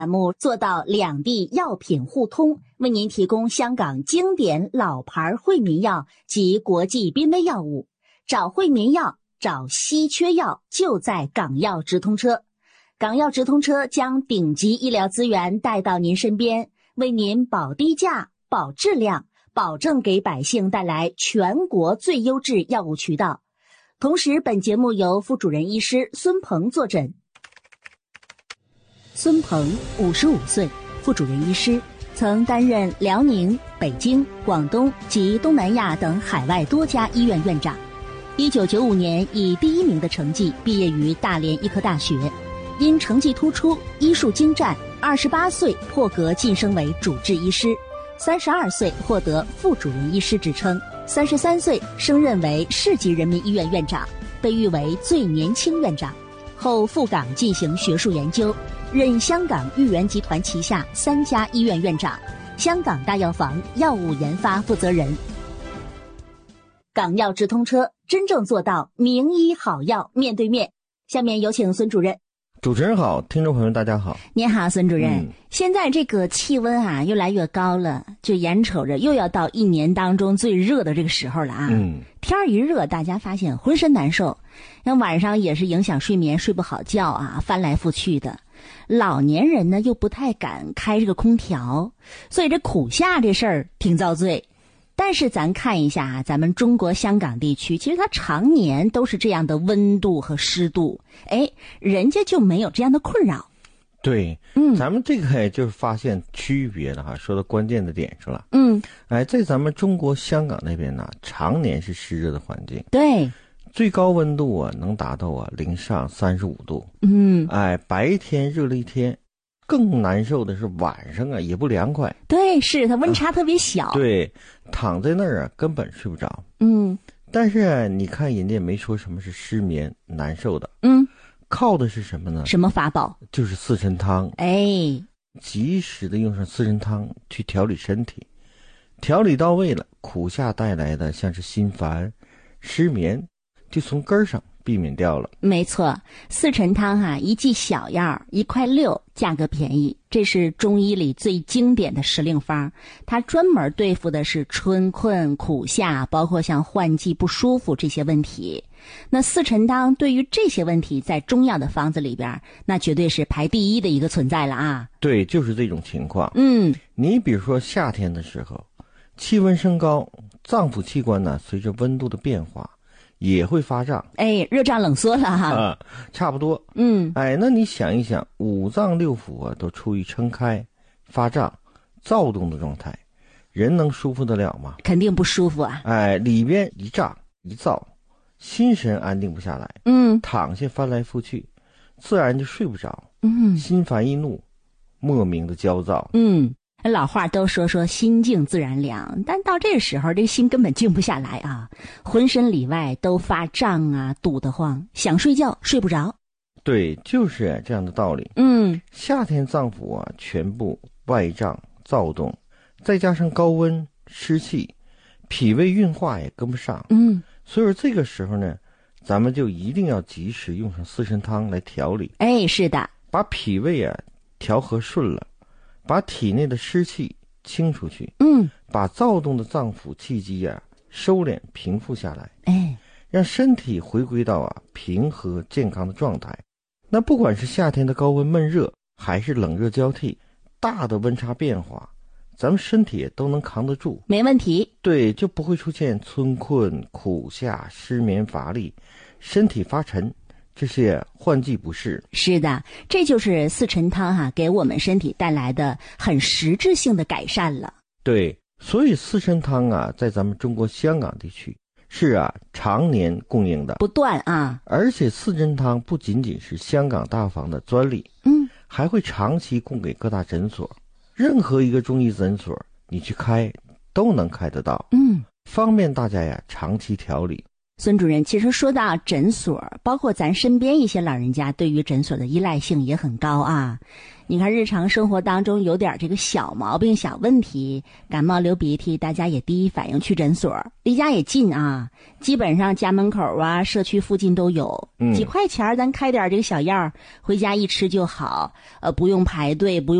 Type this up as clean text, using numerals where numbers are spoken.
栏目做到两地药品互通，为您提供香港经典老牌惠民药及国际濒危药物。找惠民药，找稀缺药，就在港药直通车。港药直通车将顶级医疗资源带到您身边，为您保低价、保质量，保证给百姓带来全国最优质药物渠道。同时，本节目由副主任医师孙鹏坐诊。孙鹏55岁，副主任医师，曾担任辽宁、北京、广东及东南亚等海外多家医院院长。1995年以第1名的成绩毕业于大连医科大学，因成绩突出、医术精湛，28岁破格晋升为主治医师，32岁获得副主任医师职称，33岁升任为市级人民医院院长，被誉为最年轻院长。后赴港进行学术研究，任香港裕元集团旗下3家医院院长，香港大药房药物研发负责人。港药直通车真正做到名医好药面对面。下面有请孙主任。 主持人好，听众朋友大家好。 您好，孙主任。现在这个气温啊越来越高了，就眼瞅着又要到一年当中最热的这个时候了啊。天儿一热，大家发现浑身难受，那晚上也是影响睡眠，睡不好觉啊，翻来覆去的。老年人呢又不太敢开这个空调，所以这苦夏这事儿挺遭罪。但是咱看一下啊，咱们中国香港地区，其实它常年都是这样的温度和湿度，人家就没有这样的困扰。 对，咱们这个就是发现区别了哈，说到关键的点上了。在咱们中国香港那边呢，常年是湿热的环境。 对， 最高温度啊能达到零上35度。白天热了一天。更难受的是晚上啊也不凉快。 对，是它温差特别小。 对，躺在那儿啊根本睡不着。但是你看人家没说什么是失眠难受的。靠的是什么呢？ 什么法宝？ 就是四神汤。及时的用上四神汤去调理身体，调理到位了，苦夏带来的像是心烦失眠就从根儿上避免掉了。没错， 四神汤啊，一剂小药，1块6，价格便宜。这是中医里最经典的时令方，它专门对付的是春困、苦夏，包括像换季不舒服这些问题。那四神汤对于这些问题，在中药的方子里边，那绝对是排第一的一个存在了啊。 对，就是这种情况。你比如说夏天的时候，气温升高，脏腑器官呢随着温度的变化也会发胀， 热胀冷缩了哈。 差不多。那你想一想，五脏六腑啊都处于撑开、发胀、躁动的状态，人能舒服得了吗？ 肯定不舒服啊。 里边一胀一躁，心神安定不下来，躺下翻来覆去，自然就睡不着，心烦易怒，莫名的焦躁。 老话都说心静自然凉，但到这时候这心根本静不下来啊，浑身里外都发胀啊，堵得慌，想睡觉睡不着。 对，就是这样的道理。夏天脏腑啊全部外胀躁动，再加上高温湿气，脾胃运化也跟不上。所以说这个时候呢，咱们就一定要及时用上四神汤来调理。 是的， 把脾胃啊调和顺了，把体内的湿气清出去，把躁动的脏腑气机啊收敛平复下来，让身体回归到平和健康的状态。那不管是夏天的高温闷热，还是冷热交替，大的温差变化，咱们身体都能扛得住， 没问题。 对，就不会出现春困、苦夏、失眠、乏力、身体发沉这些换季不适。是的，这就是四神汤给我们身体带来的很实质性的改善了。对，所以四神汤在咱们中国香港地区是常年供应的，不断啊。而且四神汤不仅仅是香港大房的专利，还会长期供给各大诊所，任何一个中医诊所你去开都能开得到，方便大家长期调理。 孙主任，其实说到诊所，包括咱身边一些老人家对于诊所的依赖性也很高啊。你看日常生活当中有点这个小毛病小问题，感冒流鼻涕，大家也第一反应去诊所，离家也近啊，基本上家门口啊社区附近都有，几块钱咱开点这个小药，回家一吃就好，不用排队，不用